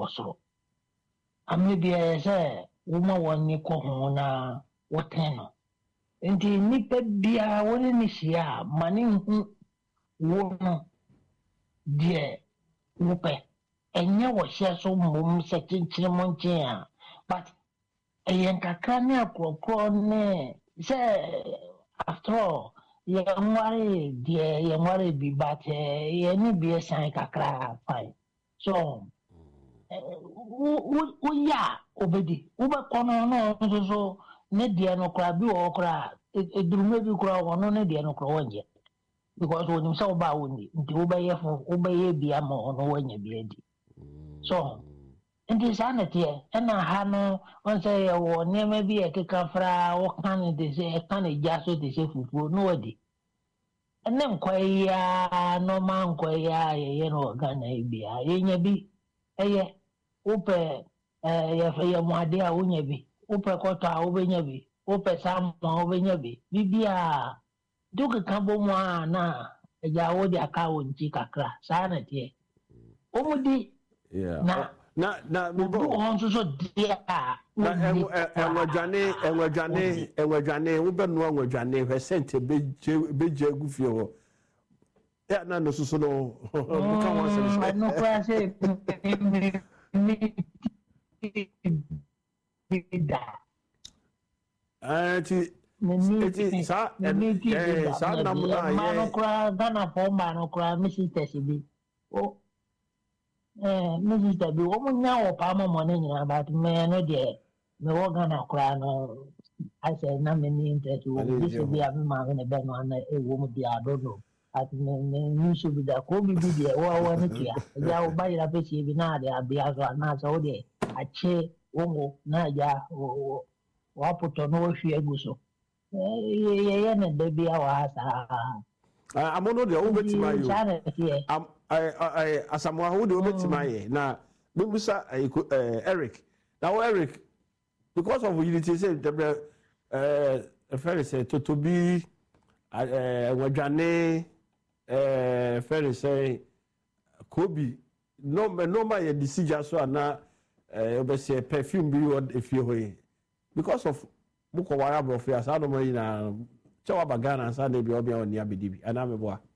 wasoro amebia say woma woni ko ho na woten no nti nipa bia woni ni hia mane hu wo no de wope enye wo hia so mom se chinchire monchen a but eyen kakra ne akokro ne say after all ye nware bi but ye ni bi san kakra fine so ya obedi uba kono no so ne dia no kra bi o kra edurume bi kra wono ne dia no kra wonje because when you say ba woni nti uba ye bi ama ono wonye bi adi so nti sanete na ha no on say wo neme bi e keka fra wo kan de se e kan ja so de se fufu no wadi enem kwaya no man kwaya ye no Ghana bia ye nya bi eye upe ye mwade a unya bi upe kota a ubenya bi upe samu a ubenya bi bibia duka kambo mwa na ja wodi aka wonji kakra sanete omudi na bibo on so dia na enwadwane wo be no enwadwane hwe sente beje agufie ho ya na no so no buka won se no kwase eti sa namuna ye mano kra dana po mano kra misite sibi o misite bi o munya o pa mo ne nyina but me no de me wo gana kra no ase na me ni interest wo this be am ma ne be no na e wo mu dia dodo at me should be da ko bi de wo ne kia ya o ba ira pe si bi na de abia so na so de ache wo na ja wo apoto no hwie guso ye na de bia wa sa amono de obetima yo asamoa ho de obetima ye na bimusa Eric now Eric because of unity say the ferry say to be wadwane ferry say Kobe no ma ye decision so na obese perfume bi word efie hoye because of muko wara brofia sa no mo ina chawa bagana sa na bi obi oni abedi bi ana meboa